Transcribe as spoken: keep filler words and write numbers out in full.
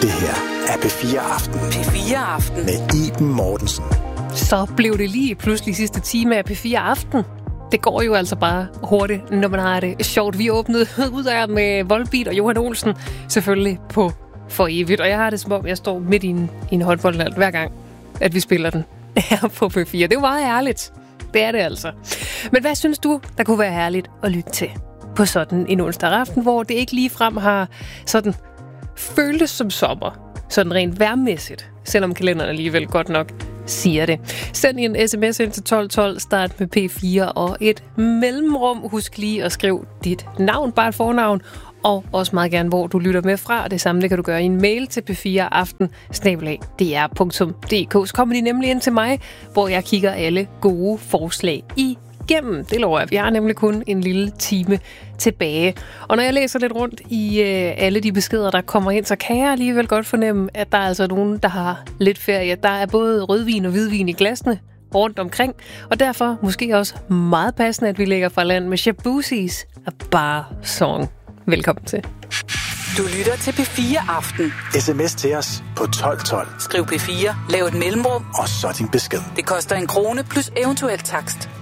Det her er P fire Aften. P fire Aften. Med Iben Mortensen. Så blev det lige pludselig sidste time af P fire Aften. Det går jo altså bare hurtigt, når man har det sjovt. Vi åbnede ud af med Volbeat og Johan Olsen, selvfølgelig på For Evigt. Og jeg har det som om, jeg står midt i en, i en håndboldhal hver gang, at vi spiller den her på P fire. Det er jo meget ærligt. Det er det altså. Men hvad synes du, der kunne være herligt at lytte til på sådan en onsdag aften, hvor det ikke ligefrem har sådan føltes som sommer, sådan rent vejrmæssigt, selvom kalenderen alligevel godt nok siger det. Send en sms ind til tolv tolv, start med P fire og et mellemrum. Husk lige at skrive dit navn, bare et fornavn, og også meget gerne, hvor du lytter med fra. Det samme det kan du gøre i en mail til p fire aften snabel-a d r punktum d k. Så kommer de nemlig ind til mig, hvor jeg kigger alle gode forslag igennem. Det lover jeg. Vi har nemlig kun en lille time tilbage. Og når jeg læser lidt rundt i øh, alle de beskeder, der kommer ind, så kan jeg alligevel godt fornemme, at der er altså nogen, der har lidt ferie. Der er både rødvin og hvidvin i glasene rundt omkring, og derfor måske også meget passende, at vi lægger fra land med Shaboozys A Bar Song. Velkommen til. Du lytter til P fire Aften. Sms til os på tolv tolv. Skriv P fire, lav et mellemrum, og så din besked. det koster en krone plus eventuel takst.